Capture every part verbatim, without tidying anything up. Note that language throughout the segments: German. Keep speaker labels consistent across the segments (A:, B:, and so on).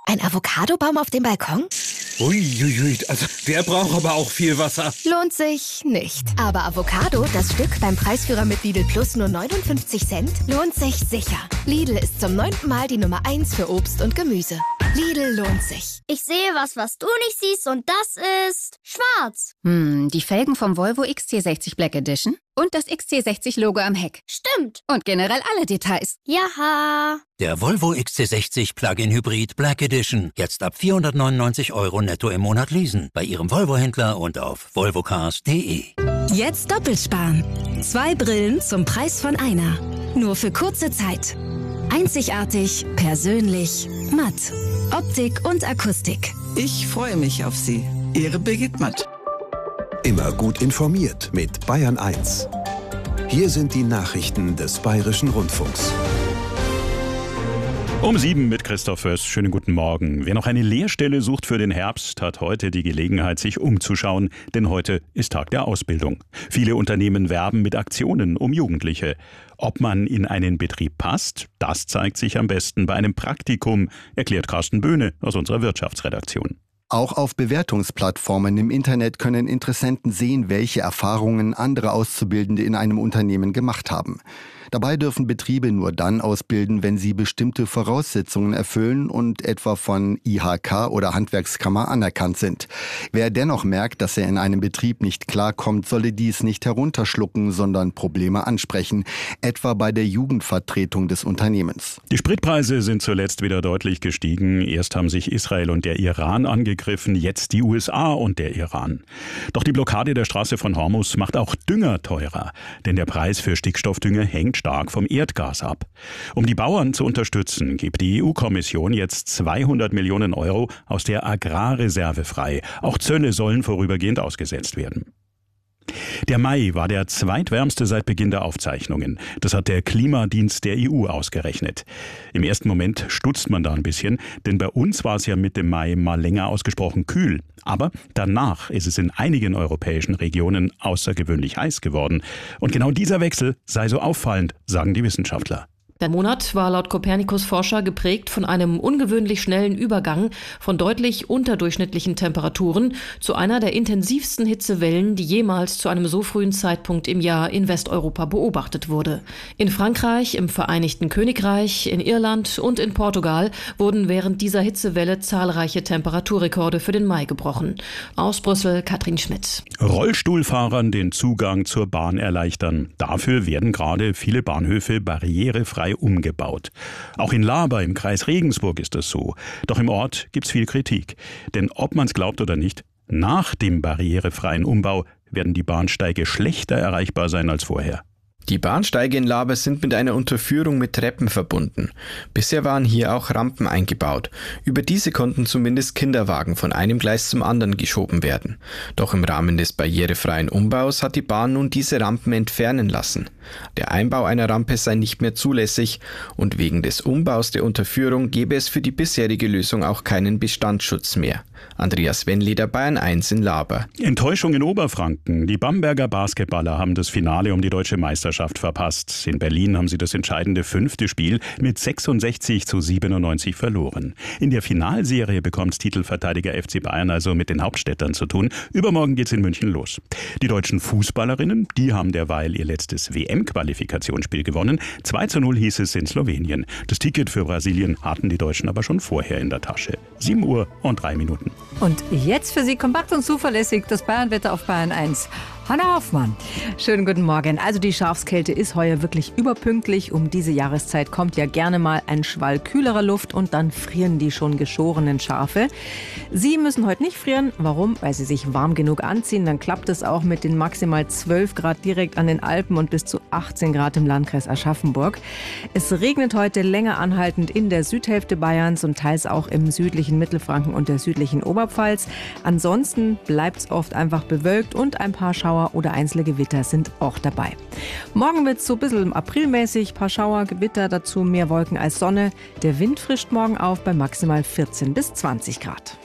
A: Ein Avocadobaum auf dem Balkon?
B: Uiuiui, also der braucht aber auch viel Wasser.
A: Lohnt sich nicht. Aber Avocado, das Stück beim Preisführer mit Lidl Plus nur neunundfünfzig Cent, lohnt sich sicher. Lidl ist zum neunten Mal die Nummer eins für Obst und Gemüse. Lidl lohnt sich.
C: Ich sehe was, was du nicht siehst, und das ist schwarz.
D: Hm, die Felgen vom Volvo X C sechzig Black Edition und das X C sechzig Logo am Heck.
C: Stimmt.
D: Und generell alle Details.
C: Jaha.
E: Der Volvo X C sechzig Plug-in Hybrid Black Edition. Jetzt ab vierhundertneunundneunzig Euro netto im Monat leasen. Bei Ihrem Volvo-Händler und auf volvocars punkt de.
F: Jetzt doppelt sparen. Zwei Brillen zum Preis von einer. Nur für kurze Zeit. Einzigartig, persönlich, matt. Optik und Akustik.
G: Ich freue mich auf Sie. Ihre Birgit Matt.
H: Immer gut informiert mit Bayern eins. Hier sind die Nachrichten des Bayerischen Rundfunks.
I: Um sieben mit Christoph Föß. Schönen guten Morgen. Wer noch eine Lehrstelle sucht für den Herbst, hat heute die Gelegenheit, sich umzuschauen, denn heute ist Tag der Ausbildung. Viele Unternehmen werben mit Aktionen um Jugendliche. Ob man in einen Betrieb passt, das zeigt sich am besten bei einem Praktikum, erklärt Carsten Böhne aus unserer Wirtschaftsredaktion.
J: Auch auf Bewertungsplattformen im Internet können Interessenten sehen, welche Erfahrungen andere Auszubildende in einem Unternehmen gemacht haben. Dabei dürfen Betriebe nur dann ausbilden, wenn sie bestimmte Voraussetzungen erfüllen und etwa von I H K oder Handwerkskammer anerkannt sind. Wer dennoch merkt, dass er in einem Betrieb nicht klarkommt, solle dies nicht herunterschlucken, sondern Probleme ansprechen, etwa bei der Jugendvertretung des Unternehmens.
I: Die Spritpreise sind zuletzt wieder deutlich gestiegen. Erst haben sich Israel und der Iran angegriffen, jetzt die U S A und der Iran. Doch die Blockade der Straße von Hormuz macht auch Dünger teurer, denn der Preis für Stickstoffdünger hängt stark vom Erdgas ab. Um die Bauern zu unterstützen, gibt die E U-Kommission jetzt zweihundert Millionen Euro aus der Agrarreserve frei. Auch Zölle sollen vorübergehend ausgesetzt werden. Der Mai war der zweitwärmste seit Beginn der Aufzeichnungen. Das hat der Klimadienst der E U ausgerechnet. Im ersten Moment stutzt man da ein bisschen, denn bei uns war es ja Mitte Mai mal länger ausgesprochen kühl. Aber danach ist es in einigen europäischen Regionen außergewöhnlich heiß geworden. Und genau dieser Wechsel sei so auffallend, sagen die Wissenschaftler.
K: Der Monat war laut Copernicus-Forscher geprägt von einem ungewöhnlich schnellen Übergang von deutlich unterdurchschnittlichen Temperaturen zu einer der intensivsten Hitzewellen, die jemals zu einem so frühen Zeitpunkt im Jahr in Westeuropa beobachtet wurde. In Frankreich, im Vereinigten Königreich, in Irland und in Portugal wurden während dieser Hitzewelle zahlreiche Temperaturrekorde für den Mai gebrochen. Aus Brüssel, Katrin Schmidt.
I: Rollstuhlfahrern den Zugang zur Bahn erleichtern. Dafür werden gerade viele Bahnhöfe barrierefrei umgebaut. Auch in Laber im Kreis Regensburg ist das so. Doch im Ort gibt's viel Kritik. Denn ob man's glaubt oder nicht, nach dem barrierefreien Umbau werden die Bahnsteige schlechter erreichbar sein als vorher.
L: Die Bahnsteige in Laber sind mit einer Unterführung mit Treppen verbunden. Bisher waren hier auch Rampen eingebaut. Über diese konnten zumindest Kinderwagen von einem Gleis zum anderen geschoben werden. Doch im Rahmen des barrierefreien Umbaus hat die Bahn nun diese Rampen entfernen lassen. Der Einbau einer Rampe sei nicht mehr zulässig und wegen des Umbaus der Unterführung gäbe es für die bisherige Lösung auch keinen Bestandsschutz mehr. Andreas Wennleder, Bayern eins in Laber.
I: Enttäuschung in Oberfranken. Die Bamberger Basketballer haben das Finale um die deutsche Meisterschaft verpasst. In Berlin haben sie das entscheidende fünfte Spiel mit sechsundsechzig zu siebenundneunzig verloren. In der Finalserie bekommt Titelverteidiger F C Bayern also mit den Hauptstädtern zu tun. Übermorgen geht's in München los. Die deutschen Fußballerinnen, die haben derweil ihr letztes W M-Qualifikationsspiel gewonnen. zwei zu null hieß es in Slowenien. Das Ticket für Brasilien hatten die Deutschen aber schon vorher in der Tasche. sieben Uhr und drei Minuten.
M: Und jetzt für Sie kompakt und zuverlässig das Bayernwetter auf Bayern eins. Hanna Hoffmann. Schönen guten Morgen. Also die Schafskälte ist heuer wirklich überpünktlich. Um diese Jahreszeit kommt ja gerne mal ein Schwall kühlerer Luft und dann frieren die schon geschorenen Schafe. Sie müssen heute nicht frieren. Warum? Weil Sie sich warm genug anziehen. Dann klappt es auch mit den maximal zwölf Grad direkt an den Alpen und bis zu achtzehn Grad im Landkreis Aschaffenburg. Es regnet heute länger anhaltend in der Südhälfte Bayerns und teils auch im südlichen Mittelfranken und der südlichen Oberpfalz. Ansonsten bleibt es oft einfach bewölkt und ein paar Schauer oder einzelne Gewitter sind auch dabei. Morgen wird es so ein bisschen aprilmäßig, paar Schauer, Gewitter, dazu mehr Wolken als Sonne. Der Wind frischt morgen auf bei maximal vierzehn bis zwanzig Grad.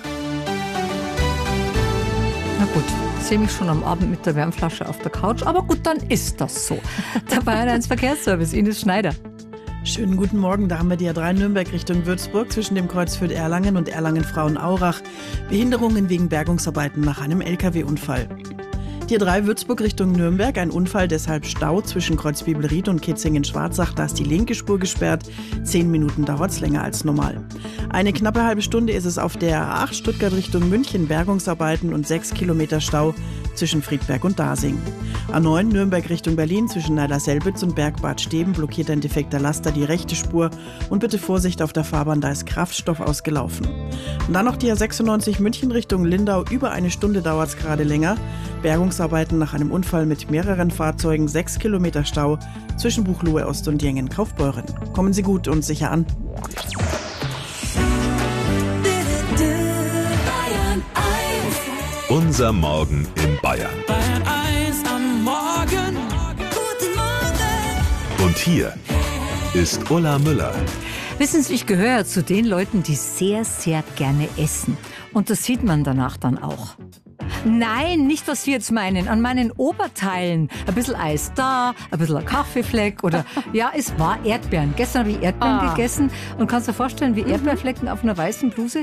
M: Na gut, ich sehe mich schon am Abend mit der Wärmflasche auf der Couch, aber gut, dann ist das so. Der Bayern eins Verkehrsservice, Ines Schneider.
N: Schönen guten Morgen, da haben wir die A drei Nürnberg Richtung Würzburg zwischen dem Kreuz Fürth-Erlangen und Erlangen-Frauenaurach. Behinderungen wegen Bergungsarbeiten nach einem L K W-Unfall. Die A drei Würzburg Richtung Nürnberg, ein Unfall, deshalb Stau zwischen Kreuz Bibelried und Kitzingen-Schwarzach. Da ist die linke Spur gesperrt. Zehn Minuten dauert es länger als normal. Eine knappe halbe Stunde ist es auf der A acht Stuttgart Richtung München, Bergungsarbeiten und sechs Kilometer Stau zwischen Friedberg und Dasing. A neun Nürnberg Richtung Berlin zwischen Neider-Selbitz und Bergbad Steben blockiert ein defekter Laster die rechte Spur. Und bitte Vorsicht auf der Fahrbahn, da ist Kraftstoff ausgelaufen. Und dann noch die A sechsundneunzig München Richtung Lindau. Über eine Stunde dauert es gerade länger. Bergungsarbeiten nach einem Unfall mit mehreren Fahrzeugen, sechs Kilometer Stau zwischen Buchloe Ost und Jengen-Kaufbeuren. Kommen Sie gut und sicher an.
H: Unser Morgen in Bayern.
O: Bayern eins am Morgen. Guten Morgen.
H: Und hier ist Ulla Müller.
M: Wissen Sie, ich gehöre zu den Leuten, die sehr, sehr gerne essen. Und das sieht man danach dann auch. Nein, nicht, was Sie jetzt meinen. An meinen Oberteilen. Ein bisschen Eis da, ein bisschen ein Kaffeefleck oder, ja, es war Erdbeeren. Gestern habe ich Erdbeeren ah. gegessen und kannst dir vorstellen, wie Erdbeerflecken auf einer weißen Bluse